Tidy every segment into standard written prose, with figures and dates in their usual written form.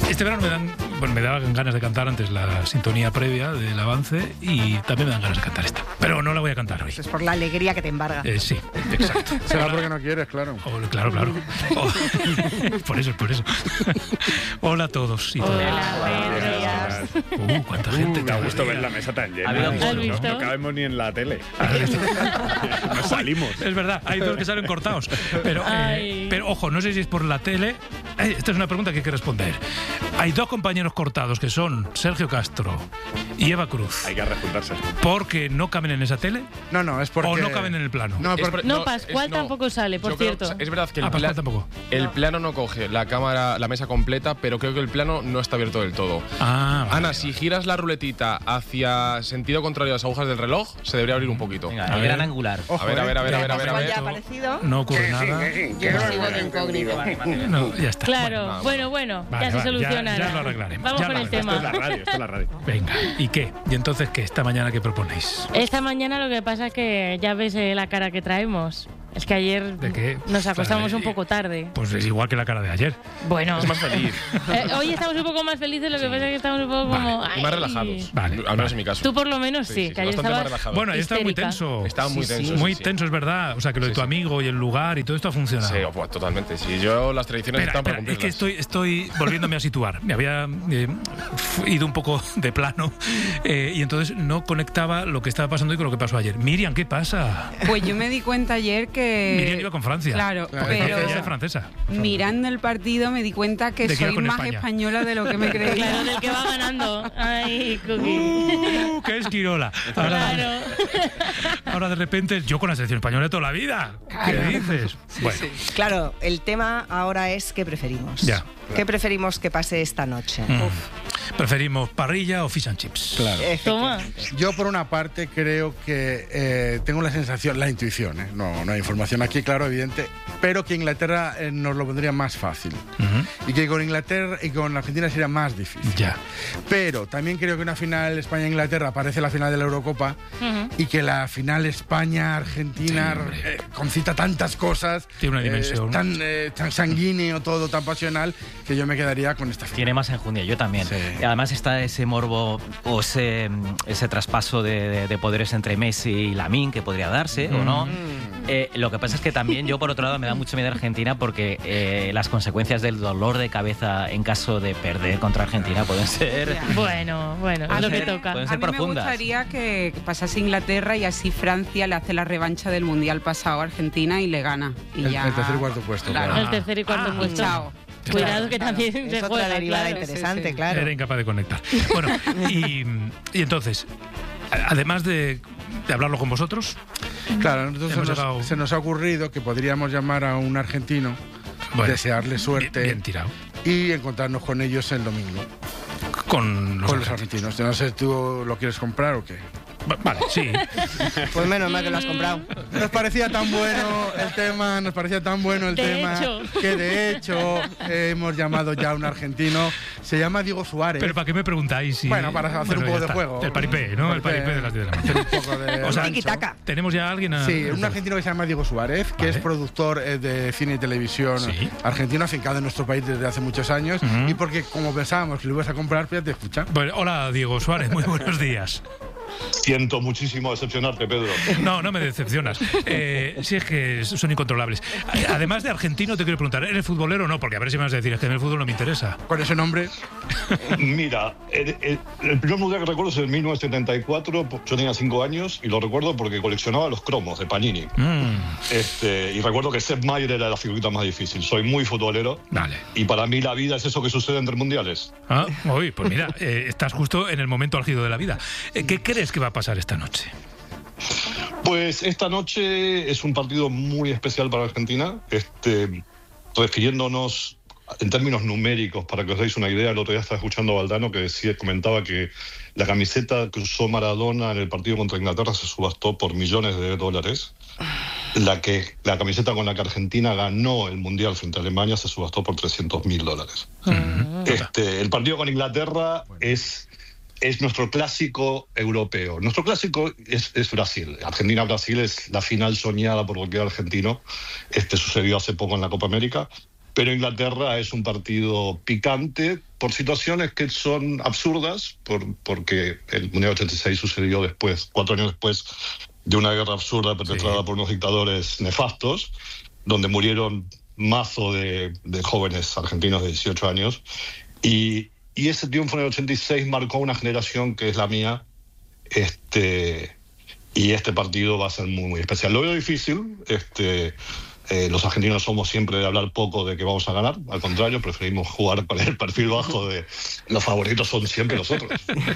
Este verano me daban ganas de cantar antes la sintonía previa del avance y también me dan ganas de cantar esta. Pero no la voy a cantar hoy. Eso es por la alegría que te embarga. Sí, exacto. Será porque no quieres, claro. Claro. Por eso. Hola a todos y todas. Hola, Pedro. Cuánta gente. Da gusto ver la mesa tan llena. ¿Has visto? No cabemos ni en la tele. No salimos. Es verdad, hay dos que salen cortados. Pero ojo, no sé si es por la tele. Esta es una pregunta que hay que responder. Hay dos compañeros cortados que son Sergio Castro y Eva Cruz. Hay que rejuntarse. ¿Porque no caben en esa tele? No, es porque... ¿O no caben en el plano? No, Pascual tampoco sale, por cierto. Es verdad que Pascual tampoco. El plano no coge la cámara, la mesa completa, pero creo que el plano no está abierto del todo. Ana, si giras la ruletita hacia sentido contrario a las agujas del reloj, se debería abrir un poquito. Venga, el gran angular. A ver. Ya ha aparecido. No ocurre nada. No, ya está. Claro, bueno, ya se solucionará. Ya lo arreglaremos. Vamos con el tema. Esto es la radio. Venga, ¿y qué? ¿Y entonces qué? ¿Esta mañana qué proponéis? Esta mañana lo que pasa es que ya ves la cara que traemos. Es que ayer ¿De qué? nos acostamos un poco tarde. Pues es igual que la cara de ayer. Bueno. Es más feliz. Hoy estamos un poco más felices, lo que pasa es que estamos un poco como... Y más relajados. Vale. Al menos en mi caso. Tú por lo menos sí, que ayer bastante más estabas... relajado. Bueno, ayer estaba muy histérica. tenso. Estaba muy tenso. Muy sí. tenso, es verdad. O sea, que lo de tu amigo y el lugar y todo esto ha funcionado. Sí, pues, totalmente. Sí, yo las tradiciones están para Es que cumplirlas. estoy volviéndome a situar. Me había ido un poco de plano y entonces no conectaba lo que estaba pasando hoy con lo que pasó ayer. Miriam, ¿qué pasa? Pues yo me di cuenta ayer que... Miriam iba con Francia. Claro, Porque pero ella es francesa. mirando el partido me di cuenta que De que iba soy con más España. española de lo que me creía. Claro, del que va ganando. Ay, Cookie. ¡Qué esquirola! Claro. Ahora de repente, yo con la selección española de toda la vida. ¿Qué dices? Bueno, Claro, el tema ahora es ¿qué preferimos? Ya. ¿Qué preferimos que pase esta noche? ¿preferimos parrilla o fish and chips? Claro. Toma. Yo, por una parte, creo que tengo la sensación, la intuición, no hay información aquí, claro, evidente, pero que Inglaterra nos lo pondría más fácil. Y que con Inglaterra y con Argentina sería más difícil. Ya. Pero también creo que una final España-Inglaterra parece la final de la Eurocopa y que la final España-Argentina concita tantas cosas. Tiene una dimensión. Tan sanguíneo todo, tan pasional, que yo me quedaría con esta final. Tiene más enjundia, yo también. Sí. Además está ese morbo o ese traspaso de poderes entre Messi y Lamine que podría darse o no. Lo que pasa es que también yo, por otro lado, me da mucho miedo Argentina porque las consecuencias del dolor de cabeza en caso de perder contra Argentina pueden ser... Bueno, es lo que toca. Pueden A ser mí me profundas. gustaría que pasase Inglaterra y así Francia le hace la revancha del Mundial pasado a Argentina y le gana. Y El ya... tercer y cuarto puesto. Claro. claro. El tercer y cuarto puesto. Chao. Cuidado que también Es se otra juega, derivada claro. interesante, Sí. claro. Era incapaz de conectar. Bueno, y entonces, además de hablarlo con vosotros, Claro, entonces Hemos llegado- se nos ha ocurrido que podríamos llamar a un argentino, bueno, desearle suerte bien tirado. y encontrarnos con ellos el domingo. Con los Con los argentinos. argentinos. Yo no sé, ¿tú lo quieres comprar o qué? Vale, sí. Pues menos mal que lo has comprado. Nos parecía tan bueno el tema, que de hecho hemos llamado ya a un argentino. Se llama Diego Suárez. Pero ¿para qué me preguntáis? Si... Bueno, para hacer un poco ya de está. juego. El paripé, ¿no? El paripé de las 10 de la Hacer mañana. un poco de O sea, rancho. Tiki-taka. Tenemos ya a alguien a... Sí, un argentino que se llama Diego Suárez, que Vale. es productor de cine y televisión Sí. argentino, afincado en nuestro país desde hace muchos años. Y porque como pensábamos que lo ibas a comprar, pues ya te escucha. Bueno, hola, Diego Suárez, muy buenos días. Siento muchísimo decepcionarte, Pedro. No me decepcionas. Sí, es que son incontrolables. Además de argentino, te quiero preguntar, ¿eres futbolero o no? Porque a ver si me vas a decir, es que en el fútbol no me interesa. Con ese nombre, Mira, el primer mundial que recuerdo es en 1974. Yo tenía 5 años y lo recuerdo porque coleccionaba los cromos de Panini. Y recuerdo que Sepp Maier era la figurita más difícil. Soy muy futbolero. Vale. Y para mí la vida es eso que sucede entre mundiales. Uy, pues mira, estás justo en el momento álgido de la vida. ¿Qué crees que va a pasar esta noche? Pues esta noche es un partido muy especial para Argentina. Refiriéndonos en términos numéricos, para que os deis una idea, el otro día estaba escuchando a Valdano que comentaba que la camiseta que usó Maradona en el partido contra Inglaterra se subastó por millones de dólares. La camiseta con la que Argentina ganó el Mundial frente a Alemania se subastó por $300.000. El partido con Inglaterra es nuestro clásico europeo. Nuestro clásico es Brasil. Argentina-Brasil es la final soñada por cualquier argentino. Sucedió hace poco en la Copa América. pero Inglaterra es un partido picante por situaciones que son absurdas, porque el Mundial 86 sucedió 4 años después de una guerra absurda perpetrada por unos dictadores nefastos, donde murieron mazo de jóvenes argentinos de 18 años, y ese triunfo en el 86 marcó una generación que es la mía, y este partido va a ser muy, muy especial. Lo veo difícil, los argentinos somos siempre de hablar poco de que vamos a ganar, al contrario, preferimos jugar con el perfil bajo de los favoritos son siempre los otros.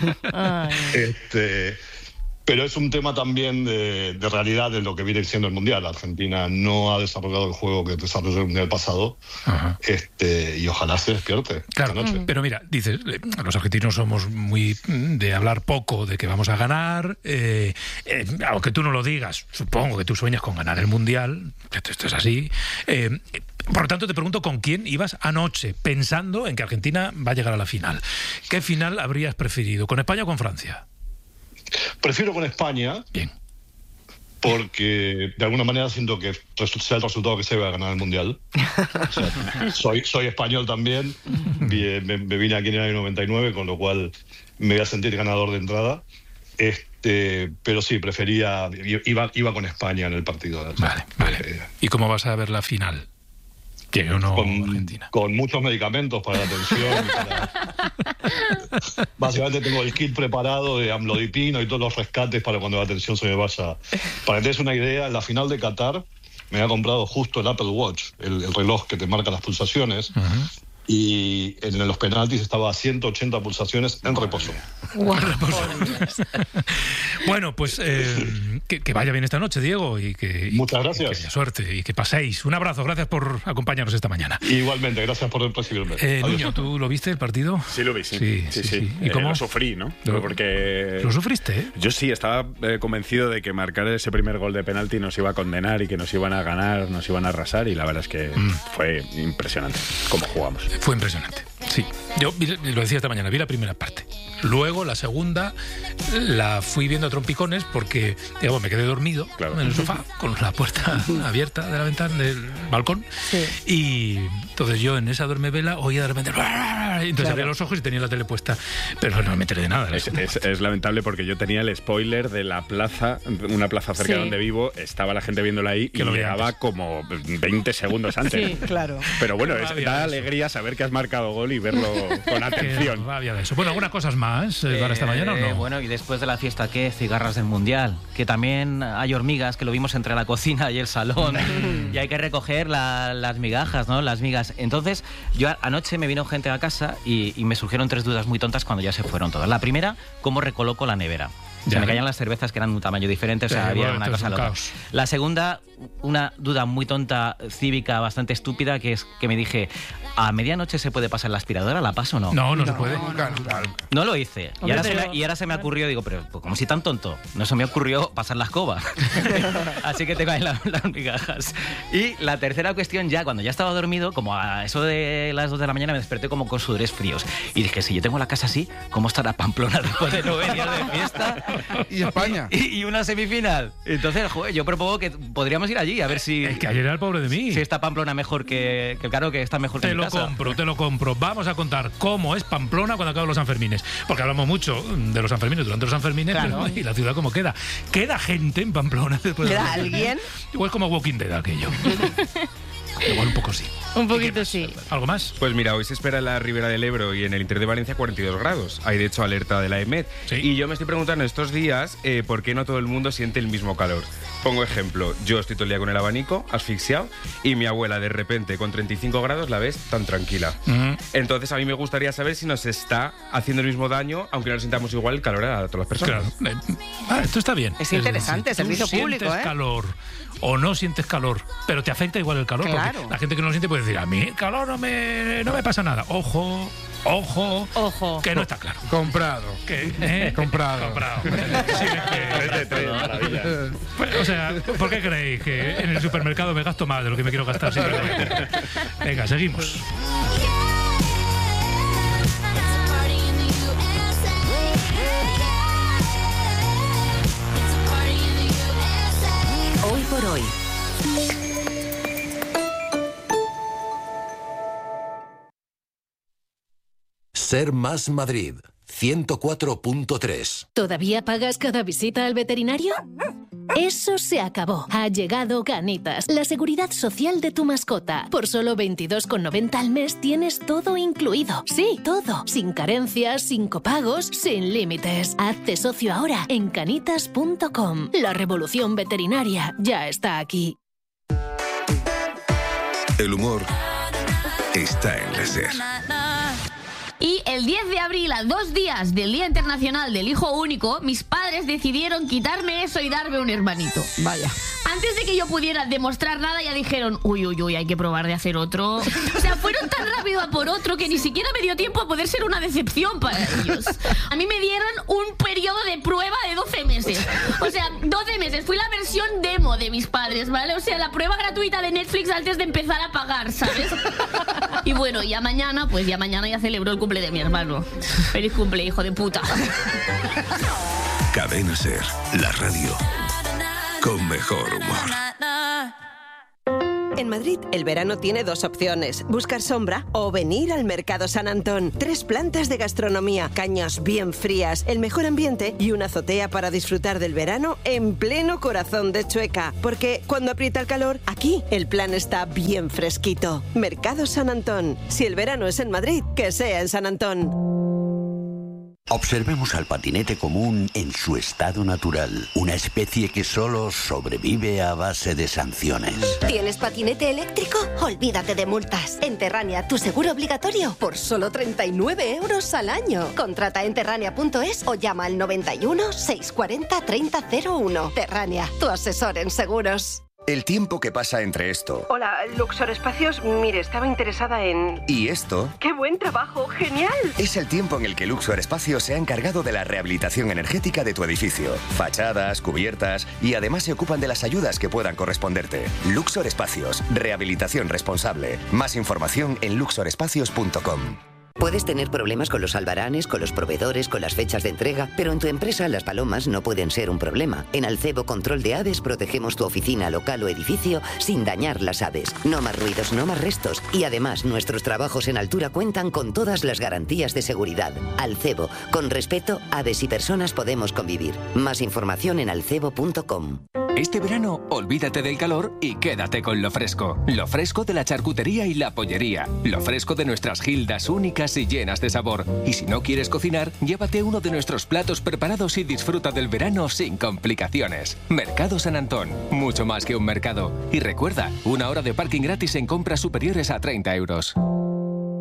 Pero es un tema también de realidad de lo que viene siendo el Mundial. Argentina no ha desarrollado el juego que desarrolló el Mundial pasado, y ojalá se despierte esta noche. Pero mira, dices, los argentinos somos muy de hablar poco de que vamos a ganar, aunque tú no lo digas, supongo que tú sueñas con ganar el Mundial, esto es así. Por lo tanto, te pregunto con quién ibas anoche, pensando en que Argentina va a llegar a la final. ¿Qué final habrías preferido, con España o con Francia? Prefiero con España. Bien. Porque de alguna manera siento que sea el resultado que se va a ganar el Mundial. O sea, soy español también. Me vine aquí en el año 99, con lo cual me voy a sentir ganador de entrada. Pero sí, iba con España en el partido. Vale. ¿Y cómo vas a ver la final? ¿Qué o no Argentina? Con muchos medicamentos para la tensión. Básicamente tengo el kit preparado de amlodipino y todos los rescates para cuando la tensión se me vaya. Para que te des una idea, en la final de Qatar me había comprado justo el Apple Watch, el reloj que te marca las pulsaciones. Y en los penaltis estaba a 180 pulsaciones en reposo. Bueno, pues que vaya bien esta noche, Diego, y muchas gracias. Que haya suerte y que paséis. Un abrazo, gracias por acompañarnos esta mañana. Igualmente, gracias por recibirme. Nuño, ¿tú lo viste el partido? Sí, lo vi, sí. ¿Y cómo? Lo sufrí, ¿no? Porque ¿Lo sufriste? Yo sí, estaba convencido de que marcar ese primer gol de penalti nos iba a condenar y que nos iban a ganar, nos iban a arrasar, y la verdad es que fue impresionante cómo jugamos. Fue impresionante, sí. Yo lo decía esta mañana, vi la primera parte. Luego, la segunda, la fui viendo a trompicones porque, digamos, me quedé dormido en el sofá con la puerta abierta de la ventana del balcón. Sí. Y entonces yo en esa duermevela oía de repente... Entonces abría los ojos y tenía la tele puesta. Pero no me enteré de nada. Es lamentable porque yo tenía el spoiler de la plaza, una plaza cerca de donde vivo, estaba la gente viéndola ahí y llegaba como 20 segundos antes. Sí, claro. Pero bueno, da alegría saber que has marcado gol y verlo con atención. Rabia de eso. Bueno, algunas cosas más para esta mañana, ¿o no? Bueno, y después de la fiesta, ¿qué? Cigarras del Mundial. Que también hay hormigas, que lo vimos entre la cocina y el salón. Y hay que recoger las migajas, ¿no? Las migas. Entonces, yo anoche me vino gente a casa y me surgieron 3 dudas muy tontas cuando ya se fueron todas. La primera, ¿cómo recoloco la nevera? Se me caían las cervezas que eran de un tamaño diferente, o sea, había una cosa loca. La segunda, una duda muy tonta, cívica, bastante estúpida, que es que me dije, ¿a medianoche se puede pasar la aspiradora? ¿La paso o no? No se puede. No lo hice. Y ahora se me ocurrió, digo, pero como si tan tonto, no se me ocurrió pasar la escoba. Así que tengo ahí las migajas. Y la tercera cuestión, ya cuando ya estaba dormido, como a eso de las 2 de la mañana, me desperté como con sudores fríos. Y dije, si yo tengo la casa así, ¿cómo estará Pamplona después de 9 días de fiesta? ¿Y España? Y una semifinal. Entonces, joder, yo propongo que podríamos ir allí a ver si... Es que ayer era el pobre de mí. Si está Pamplona mejor que claro, que está mejor que mi casa. Te lo compro. Vamos a contar cómo es Pamplona cuando acaban los Sanfermines. Porque hablamos mucho de los Sanfermines durante los Sanfermines, pero, y la ciudad cómo queda. ¿Queda gente en Pamplona después de ¿Queda alguien? Igual como Walking Dead aquello. Igual un poco sí. Un poquito sí. ¿Algo más? Pues mira, hoy se espera en la Ribera del Ebro y en el interior de Valencia 42 grados. Hay de hecho alerta de la EMET. ¿Sí? Y yo me estoy preguntando estos días por qué no todo el mundo siente el mismo calor. Pongo ejemplo, yo estoy todo el día con el abanico, asfixiado, y mi abuela de repente con 35 grados la ves tan tranquila. Entonces a mí me gustaría saber si nos está haciendo el mismo daño, aunque no sintamos igual el calor a todas las personas. Claro. Esto está bien. Es interesante, servicio público, sientes calor o no sientes calor, pero te afecta igual el calor. Claro. Porque la gente que no lo siente puede decir, a mí el calor no me pasa nada. Ojo, que no está claro. Comprado. Comprado. Sí, o sea, ¿por qué creéis que en el supermercado me gasto más de lo que me quiero gastar simplemente? Venga, seguimos. Hoy por hoy. Ser Más Madrid, 104.3. ¿Todavía pagas cada visita al veterinario? Eso se acabó. Ha llegado Canitas, la seguridad social de tu mascota. Por solo 22,90 al mes tienes todo incluido. Sí, todo. Sin carencias, sin copagos, sin límites. Hazte socio ahora en canitas.com. La revolución veterinaria ya está aquí. El humor está en la SER. Y el 10 de abril, a 2 días del Día Internacional del Hijo Único, mis padres decidieron quitarme eso y darme un hermanito. Vaya. Antes de que yo pudiera demostrar nada, ya dijeron, uy, hay que probar de hacer otro. O sea, fueron tan rápido a por otro que ni siquiera me dio tiempo a poder ser una decepción para ellos. A mí me dieron un periodo de prueba de 12 meses. O sea, 12 meses. Fui la versión demo de mis padres, ¿vale? O sea, la prueba gratuita de Netflix antes de empezar a pagar, ¿sabes? Y bueno, ya mañana ya celebro el cumple de mi hermano. Feliz cumple, hijo de puta. Cadena SER, la radio con mejor humor. En Madrid, el verano tiene 2 opciones: buscar sombra o venir al Mercado San Antón. 3 plantas de gastronomía, cañas bien frías, el mejor ambiente y una azotea para disfrutar del verano en pleno corazón de Chueca. Porque cuando aprieta el calor, aquí el plan está bien fresquito. Mercado San Antón. Si el verano es en Madrid, que sea en San Antón. Observemos al patinete común en su estado natural, una especie que solo sobrevive a base de sanciones. ¿Tienes patinete eléctrico? Olvídate de multas. En Terrania, tu seguro obligatorio por solo 39 € al año. Contrata en terrania.es o llama al 91 640 3001. Terrania, tu asesor en seguros. El tiempo que pasa entre esto... Hola, Luxor Espacios. Mire, estaba interesada en... y esto... ¡Qué buen trabajo! ¡Genial! Es el tiempo en el que Luxor Espacios se ha encargado de la rehabilitación energética de tu edificio. Fachadas, cubiertas y además se ocupan de las ayudas que puedan corresponderte. Luxor Espacios. Rehabilitación responsable. Más información en luxorespacios.com. Puedes tener problemas con los albaranes, con los proveedores, con las fechas de entrega, pero en tu empresa las palomas no pueden ser un problema. En Alcebo Control de Aves protegemos tu oficina, local o edificio sin dañar las aves. No más ruidos, no más restos. Y además, nuestros trabajos en altura cuentan con todas las garantías de seguridad. Alcebo, con respeto, aves y personas podemos convivir. Más información en alcebo.com. Este verano, olvídate del calor y quédate con lo fresco. Lo fresco de la charcutería y la pollería. Lo fresco de nuestras gildas únicas y llenas de sabor. Y si no quieres cocinar, llévate uno de nuestros platos preparados y disfruta del verano sin complicaciones. Mercado San Antón. Mucho más que un mercado. Y recuerda, 1 hora de parking gratis en compras superiores a 30 €.